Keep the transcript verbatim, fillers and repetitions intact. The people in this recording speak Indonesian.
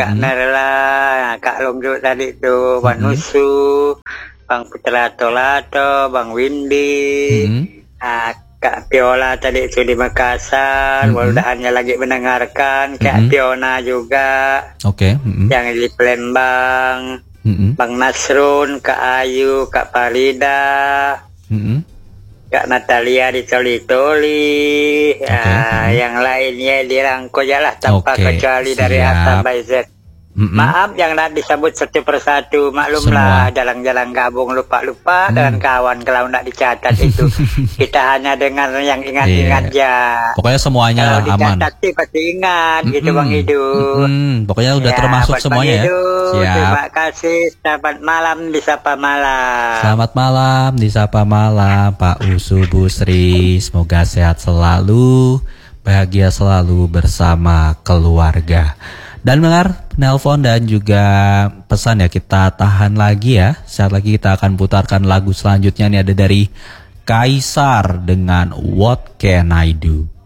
Kak Hmm. Nerla, Kak Longjo tadi tuh, Bang Mm-mm. Nusu, Bang Putra Tolato, Bang Windy, Mm-mm. ah, Kak Piola tadi itu di Makassar, Mm-mm. mudah-mudahan lagi mendengarkan, Kak Mm-mm. Piona juga, Oke. Mm-mm. yang di Palembang, Mm-mm. Bang Nasrun, Kak Ayu, Kak Farida, Mm-mm. Kak Natalia di Toli-Toli, Oke. ah, Mm-mm. yang lainnya dirangkul lah tanpa Oke, kecuali dari A siap. sampai Z. Mm-mm. Maaf yang nak disebut satu persatu, maklumlah Semua. jalan-jalan gabung lupa-lupa Hmm. dengan kawan kalau nak dicatat itu. Kita hanya dengar yang ingat-ingat Iya. ya. Pokoknya semuanya Kalau lah aman. dicatat sih pasti ingat gitu Bang Mm-mm. Idu. Mm-mm. Pokoknya udah Ya, termasuk buat semuanya Bang ya. Idu, Siap. terima kasih. Selamat malam di Sapa Malam. Selamat malam di Sapa Malam Pak Usu Busri. Semoga sehat selalu, bahagia selalu bersama keluarga. Dan dengar nelpon dan juga pesan ya, kita tahan lagi ya. Saat lagi kita akan putarkan lagu selanjutnya, ini ada dari Kaisar dengan What Can I Do.